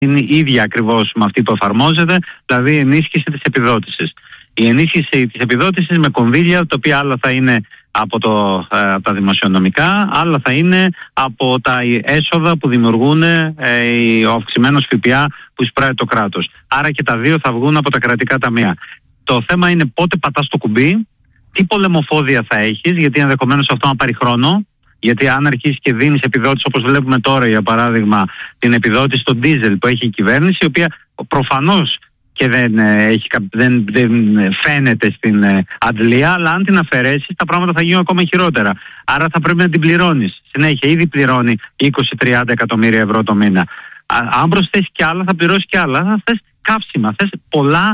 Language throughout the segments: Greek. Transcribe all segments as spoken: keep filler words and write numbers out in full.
είναι η ίδια ακριβώς με αυτή που εφαρμόζεται, δηλαδή η ενίσχυση της επιδότησης. Η ενίσχυση της επιδότησης με κονδύλια, τα οποία άλλα θα είναι από, το, ε, από τα δημοσιονομικά, άλλα θα είναι από τα έσοδα που δημιουργούν ε, ο αυξημένος ΦΠΑ που εισπράττει το κράτος. Άρα και τα δύο θα βγουν από τα κρατικά ταμεία. Το θέμα είναι πότε πατάς το κουμπί, τι πολεμοφόδια θα έχεις, γιατί ενδεχομένως αυτό να πάρει χρόνο. Γιατί αν αρχίσει και δίνεις επιδότηση, όπως βλέπουμε τώρα, για παράδειγμα, την επιδότηση στο ντίζελ που έχει η κυβέρνηση, η οποία προφανώς και δεν, έχει, δεν, δεν φαίνεται στην αντλία, αλλά αν την αφαιρέσεις, τα πράγματα θα γίνουν ακόμα χειρότερα. Άρα θα πρέπει να την πληρώνεις. Συνέχεια, ήδη πληρώνει είκοσι με τριάντα εκατομμύρια ευρώ το μήνα. Αν προσθέσεις κι άλλα, θα πληρώσεις κι άλλα. Θα θες καύσιμα, θες πολλά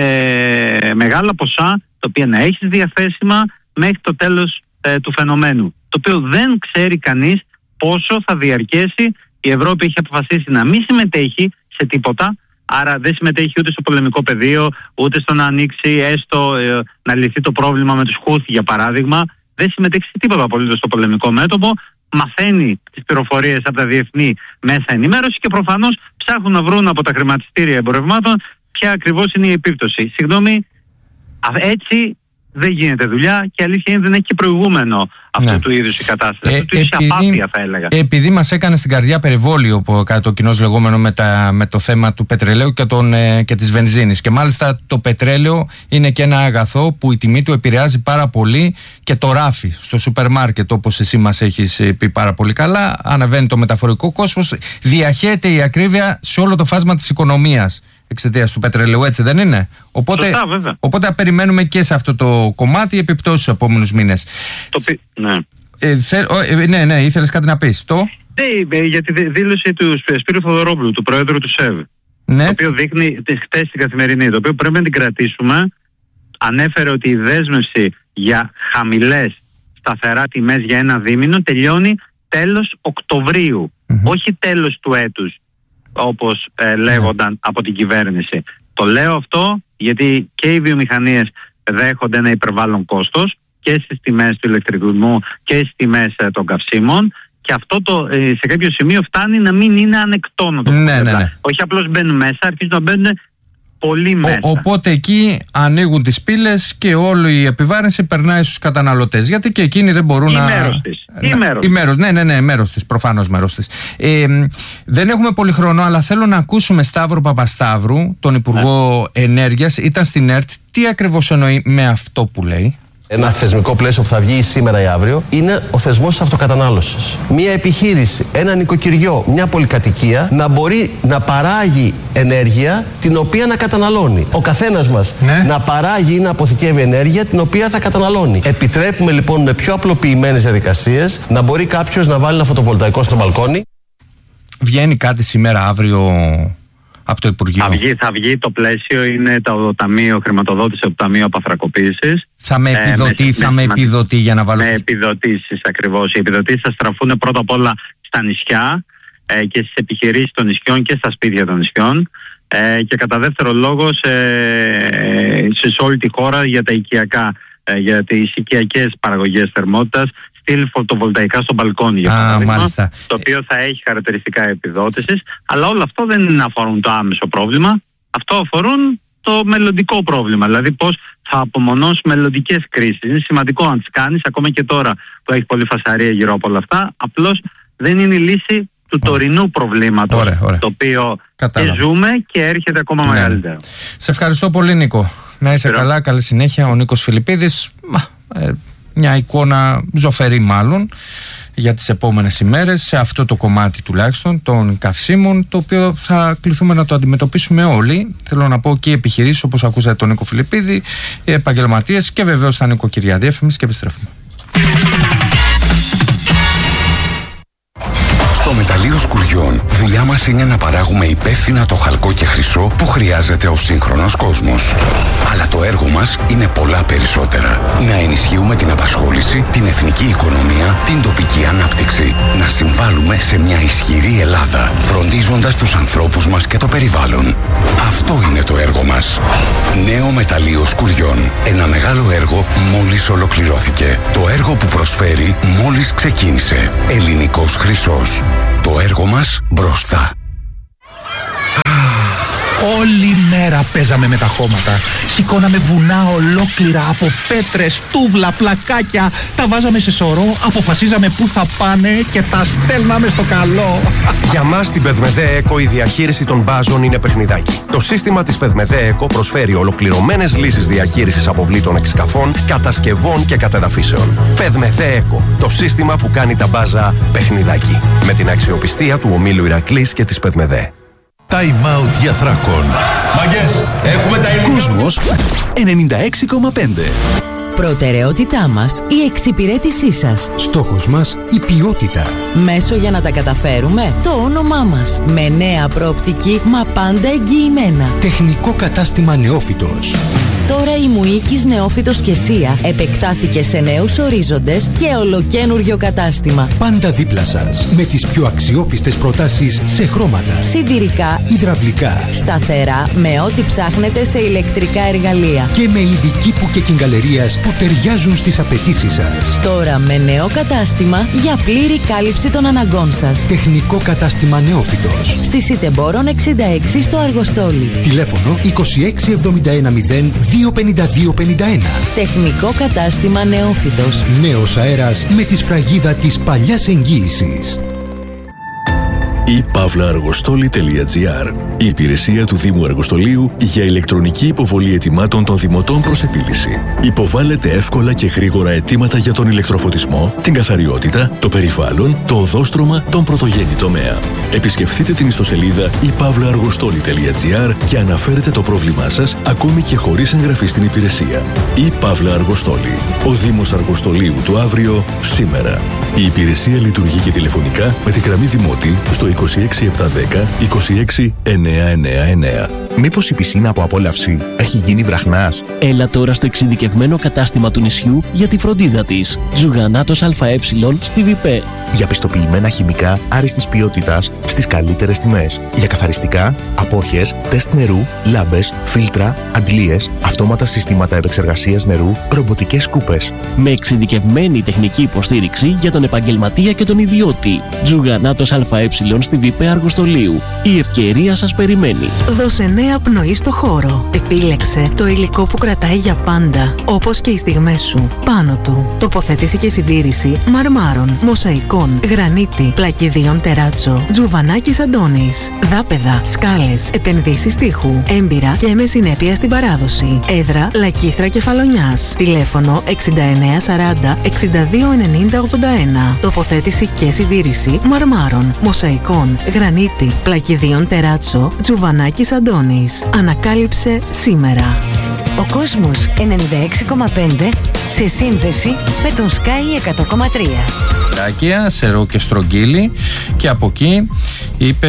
ε, μεγάλα ποσά, τα οποία να έχεις διαθέσιμα μέχρι το τέλος ε, του φαινομένου. Το οποίο δεν ξέρει κανείς πόσο θα διαρκέσει. Η Ευρώπη έχει αποφασίσει να μην συμμετέχει σε τίποτα, άρα δεν συμμετέχει ούτε στο πολεμικό πεδίο, ούτε στο να ανοίξει έστω ε, να λυθεί το πρόβλημα με τους Χούθι, για παράδειγμα. Δεν συμμετέχει σε τίποτα απολύτως στο πολεμικό μέτωπο. Μαθαίνει τις πληροφορίες από τα διεθνή μέσα ενημέρωση και προφανώς ψάχνουν να βρουν από τα χρηματιστήρια εμπορευμάτων ποια ακριβώς είναι η επίπτωση. Συγγνώμη, έτσι δεν γίνεται δουλειά και αλήθεια είναι δεν έχει και προηγούμενο αυτού ναι. του είδους η κατάσταση. Ε, αυτού του είδους η απάθεια, θα έλεγα. Επειδή μας έκανε στην καρδιά περιβόλιο κατά το κοινώς λεγόμενο με, τα, με το θέμα του πετρελαίου και, τον, ε, και της βενζίνης. Και μάλιστα το πετρέλαιο είναι και ένα αγαθό που η τιμή του επηρεάζει πάρα πολύ και το ράφι στο σούπερ μάρκετ, όπως εσύ μας έχεις πει πάρα πολύ καλά. Αναβαίνει το μεταφορικό κόστος, διαχέεται η ακρίβεια σε όλο το φάσμα της οικονομίας εξαιτίας του πετρελαίου, έτσι δεν είναι? Οπότε, Σωστά, οπότε περιμένουμε και σε αυτό το κομμάτι επιπτώσεις στους επόμενους μήνες. Το πι... Ναι. Ε, θε... ε, ναι, ναι, ήθελες κάτι να πεις. Το... Ναι, για τη δήλωση του Σπύρου Θοδωρόπουλου, του Προέδρου του ΣΕΒ. Ναι. Το οποίο δείχνει χτες στην Καθημερινή, το οποίο πρέπει να την κρατήσουμε. Ανέφερε ότι η δέσμευση για χαμηλές σταθερά τιμές για ένα δίμηνο τελειώνει τέλος Οκτωβρίου, mm-hmm. όχι τέλος του έτους, όπως ε, λέγονταν mm. από την κυβέρνηση. Το λέω αυτό γιατί και οι βιομηχανίες δέχονται ένα υπερβάλλον κόστος και στις τιμές του ηλεκτρισμού και στις τιμές ε, των καυσίμων, και αυτό το, ε, σε κάποιο σημείο φτάνει να μην είναι ανεκτό, να το πούμε. Ναι, ναι, ναι. Όχι απλώς μπαίνουν μέσα, αρχίζουν να μπαίνουν πολύ μέσα. Ο, οπότε εκεί ανοίγουν τις πύλες και όλη η επιβάρυνση περνάει στους καταναλωτές. Γιατί και εκείνοι δεν μπορούν ή να. Μέρος της. Να... Ή μέρος. Ή μέρος. Ναι, ναι, ναι, μέρος της. Προφανώς μέρος της. Ε, δεν έχουμε πολύ χρόνο, αλλά θέλω να ακούσουμε Σταύρο Παπασταύρου, τον Υπουργό ναι. Ενέργειας. Ήταν στην ΕΡΤ. Τι ακριβώς εννοεί με αυτό που λέει? Ένα θεσμικό πλαίσιο που θα βγει σήμερα ή αύριο είναι ο θεσμός της αυτοκατανάλωσης. Μια επιχείρηση, ένα νοικοκυριό, μια πολυκατοικία να μπορεί να παράγει ενέργεια την οποία να καταναλώνει. Ο καθένας μας ναι. να παράγει ή να αποθηκεύει ενέργεια την οποία θα καταναλώνει. Επιτρέπουμε λοιπόν με πιο απλοποιημένες διαδικασίες να μπορεί κάποιος να βάλει ένα φωτοβολταϊκό στο μπαλκόνι. Βγαίνει κάτι σήμερα, αύριο από το Υπουργείο? Θα βγει, θα βγει το πλαίσιο, είναι το Ταμείο Χρηματοδότηση από το Ταμείο Απαθρακοποίησης. Θα με επιδοτεί, ε, θα με, με επιδοτεί για να βάλω. Με επιδοτήσεις ακριβώς. Οι επιδοτήσεις θα στραφούν πρώτα απ' όλα στα νησιά ε, και στις επιχειρήσεις των νησιών και στα σπίτια των νησιών. Ε, και κατά δεύτερο λόγο σε, σε, σε όλη τη χώρα για τα οικιακά, ε, για τις οικιακές παραγωγές θερμότητας, στυλ φωτοβολταϊκά στο μπαλκόνι, για παράδειγμα, μάλιστα. Το οποίο θα έχει χαρακτηριστικά επιδότησης, αλλά όλο αυτό δεν αφορούν το άμεσο πρόβλημα. Αυτό αφορούν το μελλοντικό πρόβλημα, δηλαδή πώς θα απομονώσουν μελλοντικές κρίσεις. Είναι σημαντικό να τις κάνεις, ακόμα και τώρα που έχει πολύ φασαρία γύρω από όλα αυτά. Απλώς δεν είναι η λύση του τωρινού προβλήματος, ωραία, ωραία. το οποίο και ζούμε και έρχεται ακόμα ναι. μεγαλύτερο. Σε ευχαριστώ πολύ, Νίκο. Να είσαι Φυρό. καλά, καλή συνέχεια. Ο Νίκος Φιλιππίδης, ε, μια εικόνα ζωφερή μάλλον για τις επόμενες ημέρες σε αυτό το κομμάτι τουλάχιστον των καυσίμων, το οποίο θα κληθούμε να το αντιμετωπίσουμε όλοι. Θέλω να πω και οι επιχειρήσεις, όπως ακούσατε τον Νίκο Φιλιππίδη, οι επαγγελματίες και βεβαίως τα νοικοκυριά. Διαφήμιση και επιστρέφουμε. Στο Μεταλλείο Σκουριών, δουλειά μας είναι να παράγουμε υπεύθυνα το χαλκό και χρυσό που χρειάζεται ο σύγχρονος κόσμος. Αλλά το έργο μας είναι πολλά περισσότερα. Να ενισχύουμε την απασχόληση, την εθνική οικονομία, την τοπική ανάπτυξη. Να συμβάλλουμε σε μια ισχυρή Ελλάδα, φροντίζοντας τους ανθρώπους μας και το περιβάλλον. Αυτό είναι το έργο μας. Νέο Μεταλλείο Σκουριών. Ένα μεγάλο έργο μόλις ολοκληρώθηκε. Το έργο που προσφέρει μόλις ξεκίνησε. Ελληνικός χρυσός. Το έργο μας μπροστά. Όλη μέρα παίζαμε με τα χώματα. Σηκώναμε βουνά ολόκληρα από πέτρες, τούβλα, πλακάκια. Τα βάζαμε σε σωρό, αποφασίζαμε πού θα πάνε και τα στέλναμε στο καλό. Για μας στην Πεδμεδέ Eco η διαχείριση των μπάζων είναι παιχνιδάκι. Το σύστημα της Πεδμεδέ Eco προσφέρει ολοκληρωμένες λύσεις διαχείρισης αποβλήτων εξ σκαφών, κατασκευών και κατεδαφίσεων. Πεδμεδέ Eco, το σύστημα που κάνει τα μπάζα παιχνιδάκι. Με την αξιοπιστία του ομίλου Ηρακλής και της Πεδμεδέ. Time out για Θράκων. Μαγκές, έχουμε τα υλικά. Κόσμος ενενήντα έξι κόμμα πέντε. Προτεραιότητά μας η εξυπηρέτησή σας. Στόχος μας η ποιότητα. Μέσο για να τα καταφέρουμε το όνομά μας. Με νέα προοπτική μα πάντα εγγυημένα. Τεχνικό κατάστημα Νεόφυτος. Τώρα η Μουίκης Νεόφυτος και Σία επεκτάθηκε σε νέους ορίζοντες και ολοκένουργιο κατάστημα. Πάντα δίπλα σας με τις πιο αξιόπιστες προτάσεις σε χρώματα, σιδηρικά, υδραυλικά, σταθερά με ό,τι ψάχνετε σε ηλεκτρικά εργαλεία και με ειδική που και κιγκαλερίας που ταιριάζουν στις απαιτήσεις σας. Τώρα με νέο κατάστημα για πλήρη κάλυψη των αναγκών σας. Τεχνικό κατάστημα Νεόφυτος. Στη Σιτεμπόρων εξήντα έξι στο Αργοστόλι. Τηλέφωνο είκοσι έξι εβδομήντα ένα μηδέν δύο πενήντα δύο πενήντα ένα. Τεχνικό κατάστημα Νεόφυτος. Νέος αέρας με τη σφραγίδα της παλιάς εγγύησης. η παύλα αργοστόλη τελεία τζι άρ. Η υπηρεσία του Δήμου Αργοστολίου για ηλεκτρονική υποβολή αιτημάτων των δημοτών προς επίλυση. Υποβάλλετε εύκολα και γρήγορα αιτήματα για τον ηλεκτροφωτισμό, την καθαριότητα, το περιβάλλον, το οδόστρωμα, τον πρωτογενή τομέα. Επισκεφτείτε την ιστοσελίδα η παύλα αργοστόλη τελεία τζι άρ και αναφέρετε το πρόβλημά σας ακόμη και χωρίς εγγραφή στην υπηρεσία. Η παύλα Αργοστόλη. Ο Δήμος Αργοστολίου του αύριο, σήμερα. Η υπηρεσία λειτουργεί και τηλεφωνικά με τη γραμμή Δημότη στο είκοσι έξι επτακόσια δέκα είκοσι έξι εννιακόσια ενενήντα εννέα. Μήπως η πισίνα από απόλαυση έχει γίνει βραχνάς? Έλα τώρα στο εξειδικευμένο κατάστημα του νησιού για τη φροντίδα της. Ζουγανάτος ΑΕ στη ΒΙΠΕ. Για πιστοποιημένα χημικά άριστης ποιότητας στις καλύτερες τιμές. Για καθαριστικά, απόρχες, τεστ νερού, λάμπες, φίλτρα, αντλίες, αυτόματα συστήματα επεξεργασίας νερού, ρομποτικές σκούπες. Με εξειδικευμένη τεχνική υποστήριξη για τον επαγγελματία και τον ιδιώτη. Ζουγανάτος ΑΕ στη ΒΙΠΕ Αργοστολίου. Η ευκαιρία σας περιμένει. Δώσε νέα πνοή στο χώρο. Επίλεξε το υλικό που κρατάει για πάντα, όπως και οι στιγμές σου. Πάνω του, τοποθέτηση και συντήρηση μαρμάρων, μοσαϊκών, γρανίτη, πλακιδίων τεράτσο, τζουβανάκης Αντώνης, δάπεδα, σκάλες, επενδύσεις τείχου, έμπειρα και με συνέπεια στην παράδοση. Έδρα Λακίθρα Κεφαλονιάς. Τηλέφωνο εξήντα εννέα σαράντα εξήντα δύο ενενήντα ογδόντα ένα. Τοποθέτηση και συντήρηση μαρμάρων, μοσαϊκών, γρανίτη, πλακιδίων τεράτσο, τζουβανάκης Αντώνης. Ανακάλυψε σήμερα. Ο κόσμος ενενήντα έξι κόμμα πέντε σε σύνδεση με τον Sky εκατό κόμμα τρία. Ράκια, Σερό και Στρογγύλη, και από εκεί είπε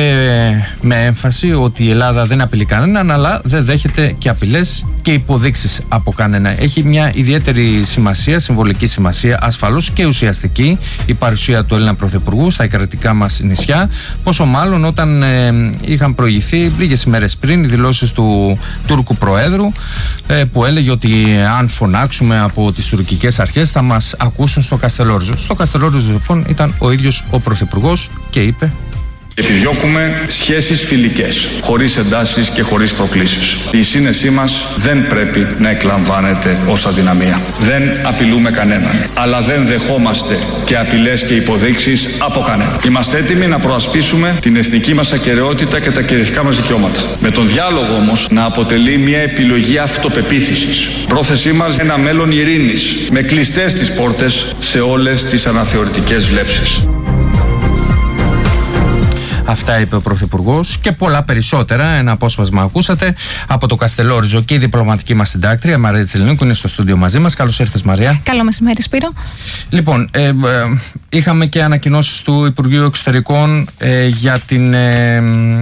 με έμφαση ότι η Ελλάδα δεν απειλεί κανέναν, αλλά δεν δέχεται και απειλές και υποδείξεις από κανένα. Έχει μια ιδιαίτερη σημασία, συμβολική σημασία, ασφαλώς και ουσιαστική, η παρουσία του Έλληνα Πρωθυπουργού στα κρατικά μας νησιά, πόσο μάλλον όταν ε, είχαν προηγηθεί λίγες ημέρες πριν οι δηλώσεις του Τούρκου Προέδρου, ε, που έλεγε ότι αν φωνάξουμε από τις τουρκικές αρχές θα μας ακούσουν στο Καστελόριζο. Στο Καστελόριζο λοιπόν ήταν ο ίδιος ο Πρωθυπουργός και είπε: επιδιώκουμε σχέσεις φιλικές, χωρίς εντάσεις και χωρίς προκλήσεις. Η σύνεσή μας δεν πρέπει να εκλαμβάνεται ως αδυναμία. Δεν απειλούμε κανέναν, αλλά δεν δεχόμαστε και απειλές και υποδείξεις από κανέναν. Είμαστε έτοιμοι να προασπίσουμε την εθνική μας ακεραιότητα και τα κυριαρχικά μας δικαιώματα. Με τον διάλογο όμως να αποτελεί μια επιλογή αυτοπεποίθησης. Πρόθεσή μας ένα μέλλον ειρήνης, με κλειστές τις πόρτες σε όλες τις αναθεωρητικές βλέψεις. Αυτά είπε ο Πρωθυπουργός και πολλά περισσότερα. Ένα απόσπασμα ακούσατε από το Καστελόριζο και η διπλωματική μας συντάκτρια Μαρία Τσελινού, που είναι στο στούντιο μαζί μας. Καλώς ήρθες, Μαρία. Καλό μεσημέρι, Σπύρο. Λοιπόν, ε, ε, είχαμε και ανακοινώσεις του Υπουργείου Εξωτερικών ε, για την. Ε,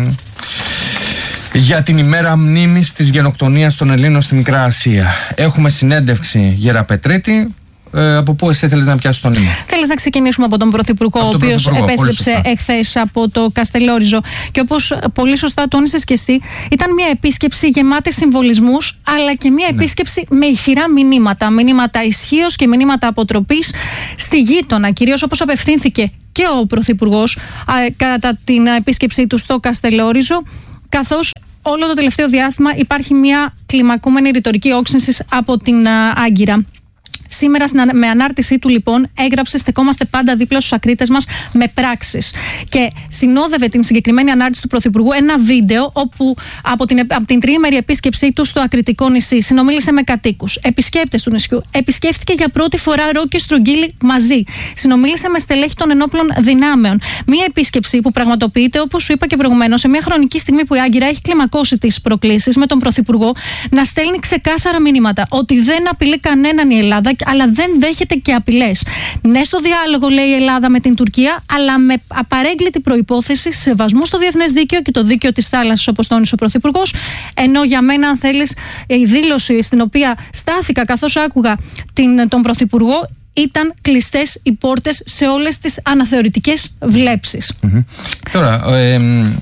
για την ημέρα μνήμης της γενοκτονίας των Ελλήνων στη Μικρά Ασία. Έχουμε συνέντευξη Γεραπετρίτη. Ε, από πού εσύ θέλεις να πιάσεις το νήμα? Θέλεις να ξεκινήσουμε από τον Πρωθυπουργό, ο οποίος επέστρεψε εχθές από το Καστελόριζο. Και όπως πολύ σωστά τόνισες και εσύ, ήταν μια επίσκεψη γεμάτη συμβολισμούς, αλλά και μια ναι. επίσκεψη με ηχηρά μηνύματα. Μηνύματα ισχύως και μηνύματα αποτροπής στη γείτονα, κυρίως όπως απευθύνθηκε και ο Πρωθυπουργός κατά την επίσκεψή του στο Καστελόριζο, καθώς όλο το τελευταίο διάστημα υπάρχει μια κλιμακούμενη ρητορική όξυνσης από την Άγκυρα. Σήμερα, με ανάρτησή του, λοιπόν, έγραψε: στεκόμαστε πάντα δίπλα στους ακρίτες μας με πράξεις. Και συνόδευε την συγκεκριμένη ανάρτηση του Πρωθυπουργού ένα βίντεο όπου από την, από την τριήμερη επίσκεψή του στο ακριτικό νησί συνομίλησε με κατοίκους, επισκέπτες του νησιού. Επισκέφτηκε για πρώτη φορά Ρο και Στρογγύλη μαζί. Συνομίλησε με στελέχη των ενόπλων δυνάμεων. Μία επίσκεψη που πραγματοποιείται, όπως σου είπα και προηγουμένως, σε μια χρονική στιγμή που η Άγκυρα έχει κλιμακώσει τις προκλήσεις, με τον Πρωθυπουργό να στέλνει ξεκάθαρα μηνύματα ότι δεν απειλεί κανέναν η Ελλάδα, αλλά δεν δέχεται και απειλές. Ναι, στο διάλογο, λέει, η Ελλάδα με την Τουρκία, αλλά με απαρέγκλητη προϋπόθεση σεβασμού στο διεθνές δίκαιο και το δίκαιο της θάλασσας, όπως τόνισε ο Πρωθυπουργός. Ενώ για μένα, αν θέλεις, η δήλωση στην οποία στάθηκα καθώς άκουγα την, τον Πρωθυπουργό, ήταν κλειστές οι πόρτες σε όλες τις αναθεωρητικές βλέψεις. Mm-hmm. Τώρα, ε,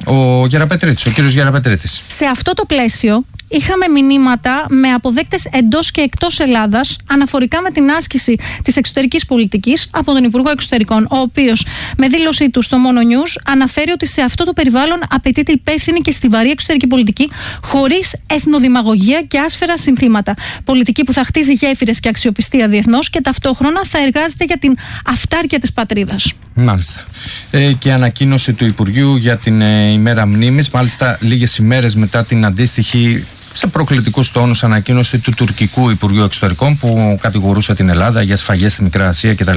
ο Γεραπετρίτης, ο κύριος Γεραπετρίτης. Σε αυτό το πλαίσιο είχαμε μηνύματα με αποδέκτες εντός και εκτός Ελλάδας αναφορικά με την άσκηση της εξωτερικής πολιτικής από τον Υπουργό Εξωτερικών, ο οποίος με δήλωσή του στο Mono News αναφέρει ότι σε αυτό το περιβάλλον απαιτείται υπεύθυνη και στιβαρή εξωτερική πολιτική χωρίς εθνοδημαγωγία και άσφαιρα συνθήματα. Πολιτική που θα χτίζει γέφυρες και αξιοπιστία διεθνώς και ταυτόχρονα θα εργάζεται για την αυτάρκεια της πατρίδας. Μάλιστα. Ε, και ανακοίνωση του Υπουργείου για την ε, ημέρα μνήμης, μάλιστα λίγες ημέρες μετά την αντίστοιχη, σε προκλητικούς τόνους, ανακοίνωση του τουρκικού Υπουργείου Εξωτερικών που κατηγορούσε την Ελλάδα για σφαγές στη Μικρά Ασία κτλ.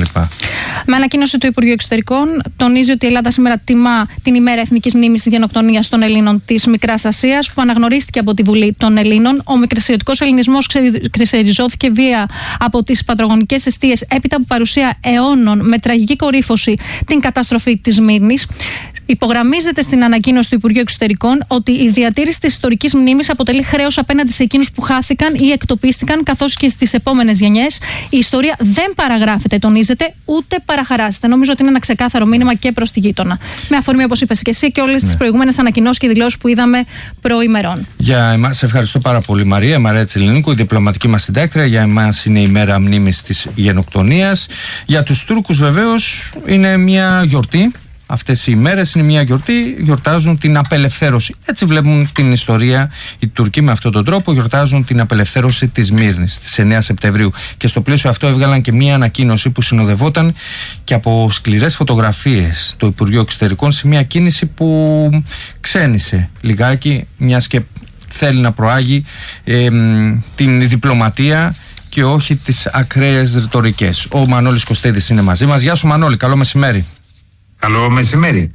Με ανακοίνωση του Υπουργείου Εξωτερικών τονίζει ότι η Ελλάδα σήμερα τιμά την ημέρα εθνικής μνήμης της γενοκτονίας των Ελλήνων της Μικράς Ασίας, που αναγνωρίστηκε από τη Βουλή των Ελλήνων. Ο μικρασιωτικός ελληνισμός ξεριζώθηκε βία από τις πατρογονικές αιστείες έπειτα από παρουσία αιώνων με τραγική κορύφωση την καταστροφή της Σμύρνης. Υπογραμμίζεται στην ανακοίνωση του Υπουργείου Εξωτερικών ότι η διατήρηση της ιστορικής μνήμης αποτελεί χρέος απέναντι σε εκείνους που χάθηκαν ή εκτοπίστηκαν, καθώς και στις επόμενες γενιές. Η ιστορία δεν παραγράφεται, τονίζεται, ούτε παραχαράσεται. Νομίζω ότι είναι ένα ξεκάθαρο μήνυμα και προς τη γείτονα. Με αφορμή, όπως είπες και εσύ, και όλες ναι. τις προηγούμενες ανακοινώσεις και δηλώσεις που είδαμε προημερών. Για εμάς, σε ευχαριστώ πάρα πολύ, Μαρία. Μαρία Τσιλινίκου, η διπλωματική μας συντάκτρια. Για εμάς είναι η μέρα μνήμης της γενοκτονίας. Για τους Τούρκους, βεβαίως, είναι μια γιορτή. Αυτές οι ημέρες είναι μια γιορτή, γιορτάζουν την απελευθέρωση. Έτσι βλέπουν την ιστορία οι Τουρκοί, με αυτόν τον τρόπο γιορτάζουν την απελευθέρωση της Σμύρνης στις εννέα Σεπτεμβρίου. Και στο πλαίσιο αυτό έβγαλαν και μια ανακοίνωση που συνοδευόταν και από σκληρές φωτογραφίες το Υπουργείο Εξωτερικών, σε μια κίνηση που ξένησε λιγάκι, μιας και θέλει να προάγει ε, την διπλωματία και όχι τις ακραίες ρητορικές. Ο Μανώλης Κωστίδης είναι μαζί μας. Γεια σου, Μανώλη, καλό μεσημέρι. Καλό μεσημέρι.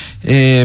Ε,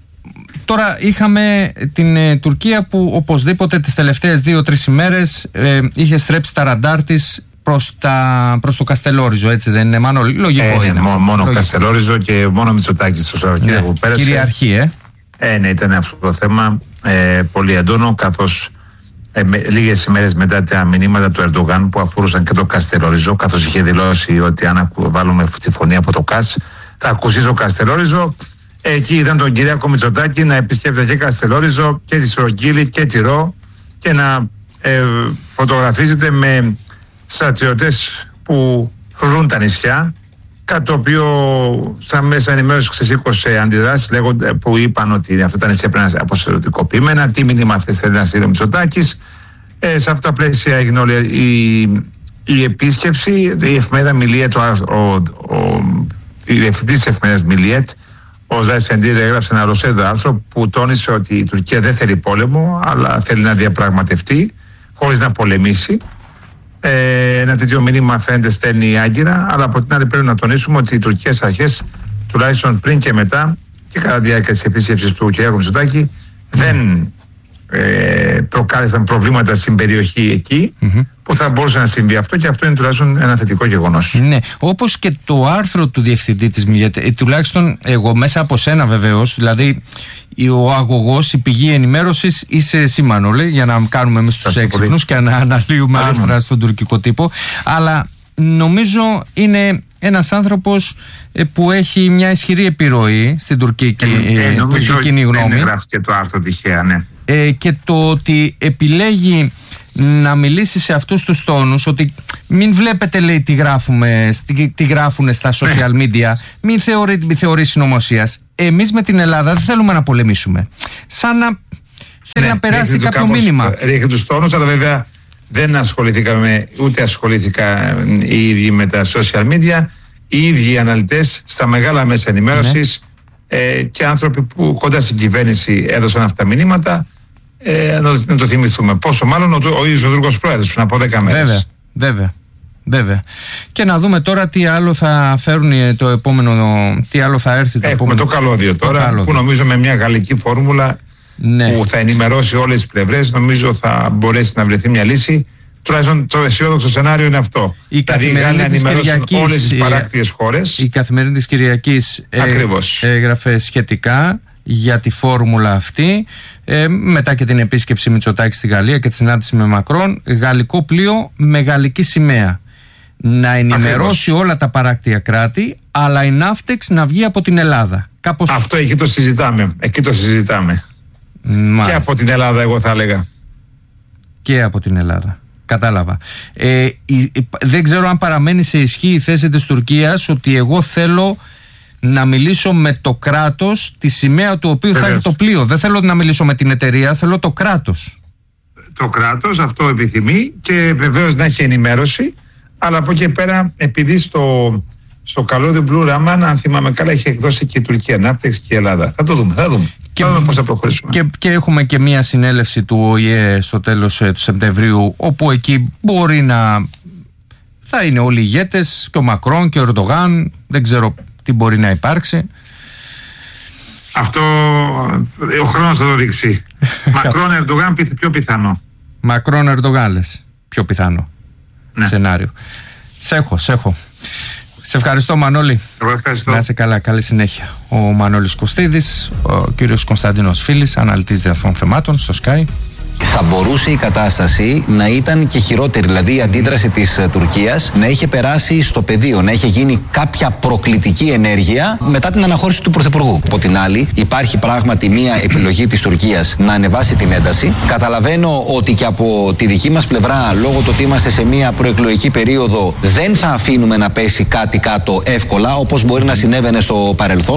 τώρα είχαμε την ε, Τουρκία που οπωσδήποτε τις τελευταίες δύο-τρεις ημέρες ε, είχε στρέψει τα ραντάρ της προς, τα, προς το Καστελόριζο, έτσι δεν είναι, Μανώλη? Λογικό ε, είναι. Μό, μόνο Λογικό. Καστελόριζο και μόνο Μητσοτάκης στο Σαββατοκύριακο ναι, που πέρασε. Κυριαρχεί, ε. ε. Ναι, ήταν αυτό το θέμα ε, πολύ έντονο, καθώς ε, με, λίγες ημέρες μετά τα μηνύματα του Ερντογάν που αφορούσαν και το Καστελόριζο, καθώς είχε δηλώσει ότι αν βάλουμε τη φωνή από το ΚΑΣ θα ακουσίσει ο Καστελόριζο. Εκεί ήταν τον Κυριάκο Μητσοτάκη να επισκέπτεται και Καστελόριζο και τη Στρογγύλη και τη Ρο και να ε, φωτογραφίζεται με στρατιώτες που φρουρούν τα νησιά, κάτι το οποίο στα μέσα ενημέρωση ξεσήκωσε αντιδράσεις που είπαν ότι αυτά τα νησιά πρέπει να είναι αποστρατικοποιημένα. Τι μήνυμα θέλει να στείλει ο Μητσοτάκης? Ε, σε αυτά τα πλαίσια έγινε όλη η, η επίσκεψη. Η εφημερίδα Μιλιέτ, ο, ο, ο η διευθυντής της εφημερίδας Μιλιέτ, ο Ζάις Σεντήρ, έγραψε ένα ολοσέλιδο άρθρο που τόνισε ότι η Τουρκία δεν θέλει πόλεμο, αλλά θέλει να διαπραγματευτεί χωρίς να πολεμήσει. Ε, ένα τέτοιο μήνυμα φαίνεται στέλνει η Άγκυρα, αλλά από την άλλη πρέπει να τονίσουμε ότι οι τουρκικές αρχές, τουλάχιστον πριν και μετά και κατά τη διάρκεια της επίσκεψης του κ. Μητσοτάκη, δεν ε, προκάλεσαν προβλήματα στην περιοχή εκεί, mm-hmm. που θα μπορούσε να συμβεί αυτό, και αυτό είναι τουλάχιστον ένα θετικό γεγονός. Ναι, όπως και το άρθρο του διευθυντή της Μιλιέτ, ε, τουλάχιστον εγώ μέσα από σένα βεβαίως, δηλαδή ο αγωγός, η πηγή ενημέρωσης είσαι εσύ, Μανώλη, για να κάνουμε εμείς τους έξυπνους και να αναλύουμε άρθρα μόνο στον τουρκικό τύπο, αλλά νομίζω είναι ένας άνθρωπος ε, που έχει μια ισχυρή επιρροή στην τουρκική, ε, ε, νομίζω κοινή γνώμη. Δεν γράφει και το άρθρο τυχαία, ναι. Ε, και το ότι επιλέγει να μιλήσει σε αυτούς τους τόνους, ότι μην βλέπετε, λέει, τι, γράφουμε, τι γράφουνε στα social media, μην θεωρεί, μην θεωρεί συνωμοσίας. Εμείς με την Ελλάδα δεν θέλουμε να πολεμήσουμε. Σαν να Θέλει ναι, να περάσει κάποιο κάπως, μήνυμα. Ρίχνει τους τόνους, αλλά βέβαια δεν ασχοληθήκαμε, ούτε ασχολήθηκα οι ίδιοι με τα social media, οι ίδιοι οι αναλυτές στα μεγάλα μέσα ενημέρωσης ναι. ε, και άνθρωποι που κοντά στην κυβέρνηση έδωσαν αυτά τα μηνύματα. Ε, να το θυμηθούμε. Πόσο μάλλον ο, ο ίδιος ο Τούρκος Πρόεδρος πριν από δέκα μέρες. Βέβαια, βέβαια. Βέβαια. Και να δούμε τώρα τι άλλο θα φέρουν το επόμενο, τι άλλο θα έρθει το Έχουμε επόμενο. το καλώδιο τώρα, το καλώδιο. Που νομίζω με μια γαλλική φόρμουλα ναι. που θα ενημερώσει όλες τις πλευρές, νομίζω θα μπορέσει να βρεθεί μια λύση. Τουλάχιστον το αισιόδοξο σενάριο είναι αυτό. Η δηλαδή να ενημερώσουν όλες τις παράκτιες χώρες. Η καθημερινή της Κυριακής έγραφε σχετικά για τη φόρμουλα αυτή, ε, μετά και την επίσκεψη Μητσοτάκη στη Γαλλία και τη συνάντηση με Μακρόν, γαλλικό πλοίο με γαλλική σημαία. Να ενημερώσει Ακριβώς. όλα τα παράκτια κράτη, αλλά η Ναύτεξ να βγει από την Ελλάδα. Κάπως... Αυτό εκεί το συζητάμε. Εκεί το συζητάμε. Μάλιστα. Και από την Ελλάδα, εγώ θα έλεγα. Και από την Ελλάδα. Κατάλαβα. Ε, η, δεν ξέρω αν παραμένει σε ισχύ η θέση της Τουρκίας ότι εγώ θέλω να μιλήσω με το κράτος, τη σημαία του οποίου Βεβαίως. θα έχει το πλοίο. Δεν θέλω να μιλήσω με την εταιρεία, θέλω το κράτος. Το κράτος αυτό επιθυμεί και βεβαίως να έχει ενημέρωση, αλλά από εκεί πέρα, επειδή στο, στο καλώδιο Blue Raman, αν θυμάμαι καλά, έχει εκδώσει και η Τουρκία, Ναύτεξ και η Ελλάδα. Θα το δούμε, θα δούμε. Και, θα δούμε πώς θα προχωρήσουμε. Και, και έχουμε και μία συνέλευση του Ο Η Ε στο τέλος ε, του Σεπτεμβρίου, όπου εκεί μπορεί να θα είναι όλοι οι ηγέτες, και ο Μακρόν και ο Ερντογάν, δεν ξέρω τι μπορεί να υπάρξει. Αυτό ο χρόνος θα το δείξει. Μακρόν, Ερντογάν πιο πιθανό. Μακρόν, Ερντογάν λες, πιο πιθανό ναι. σενάριο. Σε έχω, σε έχω. Σε ευχαριστώ Μανώλη. Εγώ ευχαριστώ. Να είσαι καλά, καλή συνέχεια. Ο Μανώλης Κωστίδης, ο κύριος Κωνσταντίνος Φίλης, αναλυτής διεθνών θεμάτων στο Sky. Θα μπορούσε η κατάσταση να ήταν και χειρότερη, δηλαδή η αντίδραση της Τουρκίας να είχε περάσει στο πεδίο, να είχε γίνει κάποια προκλητική ενέργεια μετά την αναχώρηση του Πρωθυπουργού. Από την άλλη, υπάρχει πράγματι μια επιλογή της Τουρκίας να ανεβάσει την ένταση. Καταλαβαίνω ότι και από τη δική μας πλευρά, λόγω του ότι είμαστε σε μια προεκλογική περίοδο, δεν θα αφήνουμε να πέσει κάτι κάτω εύκολα, όπως μπορεί να συνέβαινε στο παρελθόν.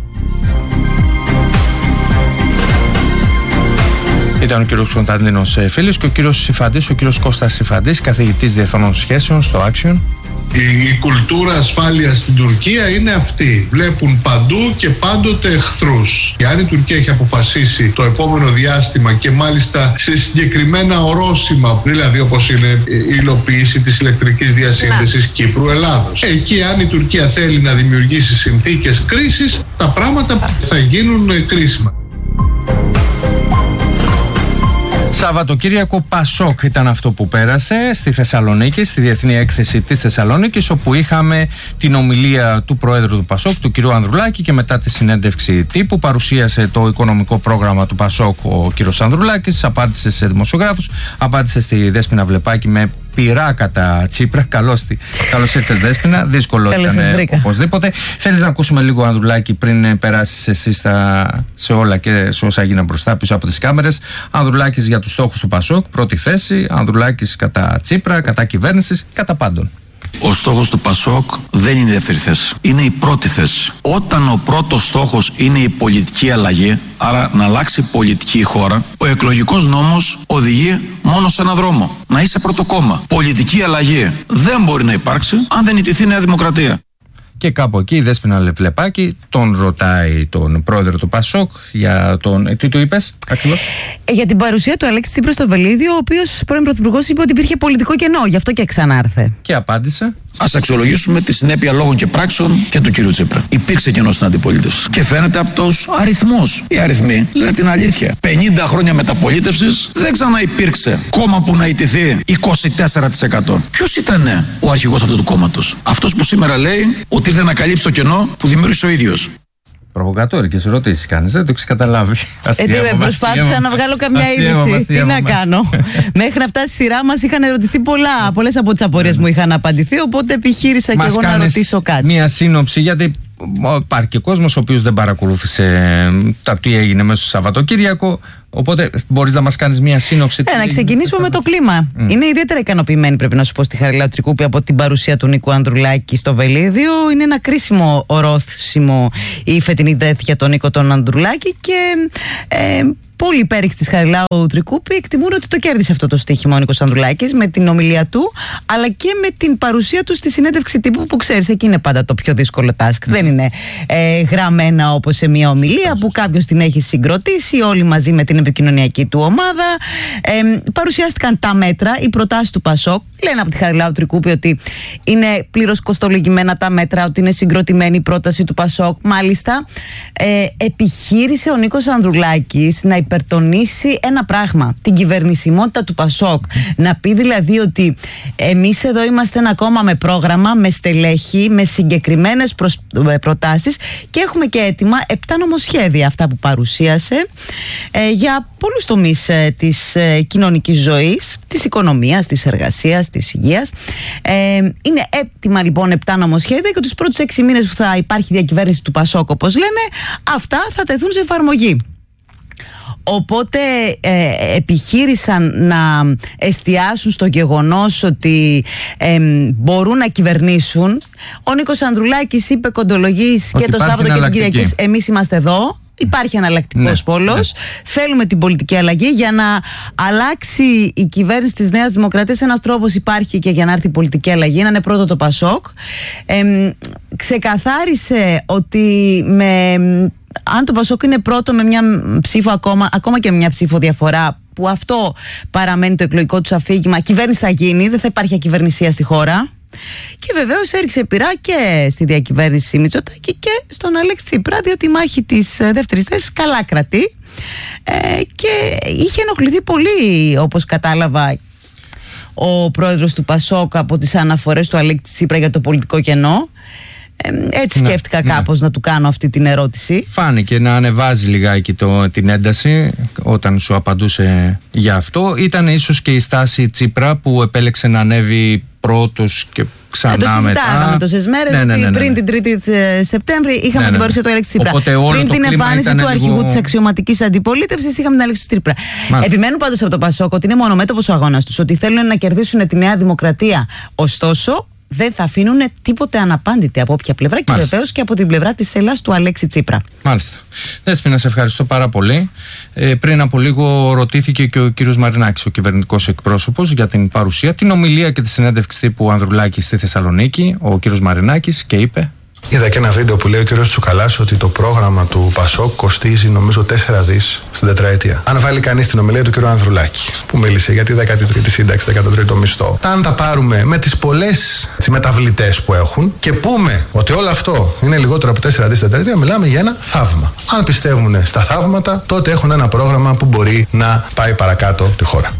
Ήταν ο κύριος Κωνσταντίνος Φίλης και ο κύριος Συφαντής, ο κύριος Κώστας Συφαντής, καθηγητής διεθνών σχέσεων στο Action. Η, η κουλτούρα ασφάλειας στην Τουρκία είναι αυτή. Βλέπουν παντού και πάντοτε εχθρούς. Και αν η Τουρκία έχει αποφασίσει το επόμενο διάστημα και μάλιστα σε συγκεκριμένα ορόσημα, δηλαδή όπως είναι η υλοποίηση της ηλεκτρικής διασύνδεσης Κύπρου-Ελλάδος. Εκεί αν η Τουρκία θέλει να δημιουργήσει συνθήκες κρίσης, τα πράγματα θα γίνουν κρίσιμα. Σαββατοκύριακο Πασόκ ήταν αυτό που πέρασε στη Θεσσαλονίκη, στη Διεθνή Έκθεση της Θεσσαλονίκης, όπου είχαμε την ομιλία του Προέδρου του Πασόκ, του κ. Ανδρουλάκη, και μετά τη συνέντευξη τύπου παρουσίασε το οικονομικό πρόγραμμα του Πασόκ ο κ. Ανδρουλάκης, απάντησε σε δημοσιογράφους, απάντησε στη Δέσποινα Βλεπάκη με πειρά κατά Τσίπρα. Καλώς, καλώς ήρθες Δέσποινα, δύσκολο ήταν οπωσδήποτε. Θέλεις να ακούσουμε λίγο Ανδρουλάκη πριν περάσεις εσύ στα, σε όλα και σε όσα έγιναν μπροστά πίσω από τις κάμερες. Ανδρουλάκης για τους στόχους του Πασόκ, πρώτη θέση. Ανδρουλάκης κατά Τσίπρα, κατά κυβέρνησης, κατά πάντων. Ο στόχος του Πασόκ δεν είναι η δεύτερη θέση. Είναι η πρώτη θέση. Όταν ο πρώτος στόχος είναι η πολιτική αλλαγή, άρα να αλλάξει πολιτική η χώρα, ο εκλογικός νόμος οδηγεί μόνο σε έναν δρόμο. Να είσαι πρώτο κόμμα. Πολιτική αλλαγή δεν μπορεί να υπάρξει αν δεν ιτηθεί η Νέα Δημοκρατία. Και κάπου εκεί η Δέσποινα Βλεπάκη τον ρωτάει τον πρόεδρο του Πασόκ για τον. Τι του είπες ακριβώς? Ε, για την παρουσία του Αλέξη Τσίπρα στο Βελίδιο, ο οποίος πρώην πρωθυπουργός είπε ότι υπήρχε πολιτικό κενό, γι' αυτό και ξανάρθε. Και απάντησε. Ας αξιολογήσουμε τη συνέπεια λόγων και πράξεων και του κυρίου Τσίπρα. Υπήρξε κενό στην αντιπολίτευση. Και φαίνεται από τους αριθμούς. Οι αριθμοί λένε την αλήθεια. πενήντα χρόνια μεταπολίτευσης δεν ξαναυπήρξε κόμμα που να ιτηθεί είκοσι τέσσερα τοις εκατό. Ποιος ήταν ο αρχηγός αυτού του κόμματος? Αυτός που σήμερα λέει ότι ήρθε να καλύψει το κενό που δημιούργησε ο ίδιος. Προβοκατόρικες ερωτήσεις κάνεις, δεν το έχεις καταλάβει. Ε, τι, προσπάθησα να βγάλω καμιά είδηση. Τι να κάνω. Μέχρι να φτάσει η σειρά μας είχαν ερωτηθεί πολλά. Πολλές από τις απορίες μου είχαν απαντηθεί, οπότε επιχείρησα και εγώ να ρωτήσω κάτι. Μία σύνοψη, γιατί υπάρχει και κόσμος ο οποίος δεν παρακολούθησε τα τι έγινε μέσα στο Σαββατοκύριακο. Οπότε μπορείς να μας κάνεις μια σύνοψη? Ε, να ξεκινήσουμε με το κλίμα. Mm. Είναι ιδιαίτερα ικανοποιημένη, πρέπει να σου πω, στη Χαριλάου Τρικούπη από την παρουσία του Νίκου Ανδρουλάκη στο Βελίδιο. Είναι ένα κρίσιμο ορόθυμο η φετινή ΔΕΘ για τον Νίκο τον Ανδρουλάκη και ε, πολλοί υπέρηξοι της Χαριλάου Τρικούπη εκτιμούν ότι το κέρδισε αυτό το στοίχημα ο Νίκος Ανδρουλάκης με την ομιλία του, αλλά και με την παρουσία του στη συνέντευξη τύπου, που ξέρεις, εκεί είναι πάντα το πιο δύσκολο task. Mm. Δεν είναι ε, γραμμένα όπως σε μια ομιλία που κάποιος την έχει συγκροτήσει, όλοι μαζί με την επικοινωνιακή του ομάδα. Ε, παρουσιάστηκαν τα μέτρα, οι προτάσεις του Πασόκ. Λένε από τη Χαριλάου Τρικούπη ότι είναι πλήρως κοστολογημένα τα μέτρα, ότι είναι συγκροτημένη η πρόταση του Πασόκ. Μάλιστα, ε, επιχείρησε ο Νίκος Ανδρουλάκης να υπερτονίσει ένα πράγμα, την κυβερνησιμότητα του Πασόκ. Να πει δηλαδή ότι εμείς εδώ είμαστε ένα κόμμα με πρόγραμμα, με στελέχη, με συγκεκριμένες προσ... προτάσεις και έχουμε και έτοιμα επτά νομοσχέδια, αυτά που παρουσίασε, ε, για πολλούς τομείς ε, της ε, κοινωνικής ζωής, της οικονομίας, της εργασίας, της υγείας. Ε, είναι έτοιμα λοιπόν επτά νομοσχέδια και τους πρώτους έξι μήνες που θα υπάρχει διακυβέρνηση του Πασόκ, όπως λένε, αυτά θα τεθούν σε εφαρμογή. Οπότε ε, επιχείρησαν να εστιάσουν στο γεγονός ότι ε, μπορούν να κυβερνήσουν. Ο Νίκος Ανδρουλάκης είπε κοντολογής και το Σάββατο και την Κυριακή: εμείς είμαστε εδώ. Υπάρχει εναλλακτικός ναι, πόλος. Ναι. Θέλουμε την πολιτική αλλαγή για να αλλάξει η κυβέρνηση της Νέας Δημοκρατίας. Ένας τρόπος υπάρχει και για να έρθει η πολιτική αλλαγή, να είναι πρώτο το Πασόκ. Ε, ξεκαθάρισε ότι με, αν το Πασόκ είναι πρώτο με μια ψήφο ακόμα, ακόμα και με μια ψήφο διαφορά, που αυτό παραμένει το εκλογικό του αφήγημα, κυβέρνηση θα γίνει, δεν θα υπάρχει ακυβερνησία στη χώρα. Και βεβαίως έριξε πειρά και στη διακυβέρνηση Μητσοτάκη και στον Αλέξη Τσίπρα, διότι η μάχη της δεύτερης θέσης καλά κρατεί, ε, και είχε ενοχληθεί πολύ, όπως κατάλαβα, ο πρόεδρος του Πασόκ από τις αναφορές του Αλέξη Τσίπρα για το πολιτικό κενό. Ε, έτσι σκέφτηκα ναι, κάπως ναι. να του κάνω αυτή την ερώτηση. Φάνηκε να ανεβάζει λιγάκι το, την ένταση όταν σου απαντούσε για αυτό. Ήταν ίσως και η στάση Τσίπρα που επέλεξε να ανέβει πρώτος και ξανά μετά. Ε, το συζητάγαμε τόσες μέρες, ναι, ναι, ναι, ναι, ναι. πριν την τρίτη Σεπτέμβρη είχαμε ναι, ναι, την παρουσία του Αλέξη Τσίπρα. Πριν την εμφάνιση του αρχηγού λίγο... της αξιωματικής αντιπολίτευσης είχαμε την Αλέξη Τσίπρα. Μάλιστα. Επιμένουν πάντως από το Πασόκ ότι είναι μονομέτωπος ο αγώνας τους, ότι θέλουν να κερδίσουν τη Νέα Δημοκρατία. Ωστόσο, δεν θα αφήνουν τίποτε αναπάντητε από όποια πλευρά. Μάλιστα. Και βεβαίως και από την πλευρά της Ελλάδας του Αλέξη Τσίπρα. Μάλιστα. Δέσποινα, σε ευχαριστώ πάρα πολύ. Ε, πριν από λίγο ρωτήθηκε και ο κύριος Μαρινάκης, ο κυβερνητικός εκπρόσωπος, για την παρουσία, την ομιλία και τη συνέντευξη τύπου Ανδρουλάκη στη Θεσσαλονίκη. Ο κύριος Μαρινάκης και είπε: είδα και ένα βίντεο που λέει ο κ. Τσουκαλάς ότι το πρόγραμμα του Πασόκ κοστίζει νομίζω τέσσερα δις στην τετραετία. Αν βάλει κανείς την ομιλία του κ. Ανδρουλάκη, που μίλησε για τη δέκατη τρίτη σύνταξη, δέκατο τρίτο μισθό, αν τα πάρουμε με τις πολλές μεταβλητές που έχουν και πούμε ότι όλο αυτό είναι λιγότερο από τέσσερα δις στην τετραετία, μιλάμε για ένα θαύμα. Αν πιστεύουν στα θαύματα, τότε έχουν ένα πρόγραμμα που μπορεί να πάει παρακάτω τη χώρα.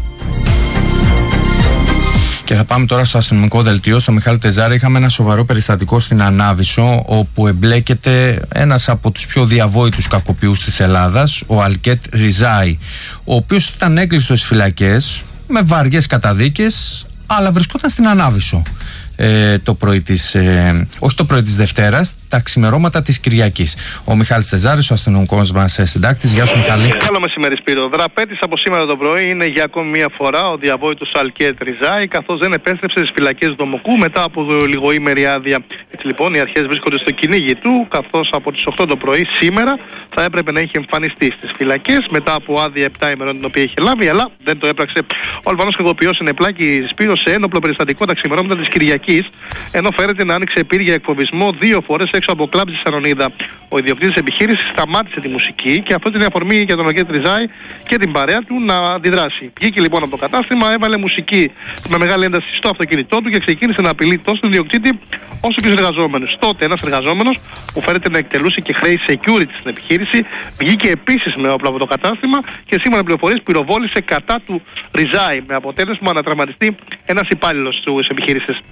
Και θα πάμε τώρα στο αστυνομικό δελτίο, στο Μιχάλη Τεζάρη. Είχαμε ένα σοβαρό περιστατικό στην Ανάβησο, όπου εμπλέκεται ένας από τους πιο διαβόητους κακοποιούς της Ελλάδας, ο Αλκέτ Ριζάη, ο οποίος ήταν έγκλειστος στις φυλακές με βαριές καταδίκες, αλλά βρισκόταν στην Ανάβησο ε, το πρωί της, ε, όχι το πρωί της Δευτέρας, τα ξημερώματα της Κυριακής. Ο Μιχάλης Τεζάρης, ο αστυνομικός μας συντάκτης. Γεια σου, Μιχάλη. Καλό μεσημέρι, Σπύρο. Δραπέτης από σήμερα το πρωί είναι για ακόμη μία φορά ο διαβόητος Αλκέτ Ριζάη, καθώς δεν επέστρεψε στις φυλακές του Δομοκού μετά από λιγοήμερη άδεια. Έτσι λοιπόν, οι αρχές βρίσκονται στο κυνήγι του, καθώς από τις οκτώ το πρωί σήμερα θα έπρεπε να είχε εμφανιστεί στις φυλακές μετά από άδεια επτά ημερών την οποία είχε λάβει, αλλά δεν το έπραξε. Ο Αλβανός κακοποιός είναι πλάκη, Σπύρο, σε ένοπλο περιστατικό τα ξημερώματα της Κυριακής, ενώ φέρεται να άνοιξε πύργια εκφοβισμό δύο φορές έξω από κλαμπ στη Σαρονίδα. Ο ιδιοκτήτης της επιχείρησης σταμάτησε τη μουσική και αυτό ήταν η αφορμή για τον Αλκέτ Ριζάη και την παρέα του να αντιδράσει. Βγήκε λοιπόν από το κατάστημα, έβαλε μουσική με μεγάλη ένταση στο αυτοκίνητό του και ξεκίνησε να απειλεί τόσο τον ιδιοκτήτη όσο και τους εργαζόμενους. Τότε ένας εργαζόμενος που φέρεται να εκτελούσε και χρέη security στην επιχείρηση βγήκε επίσης με όπλα από το κατάστημα και σήμερα πληροφορίες πυροβόλησε κατά του Ριζάη, με αποτέλεσμα να τραυματιστεί ένας υπάλληλος της επιχείρησης.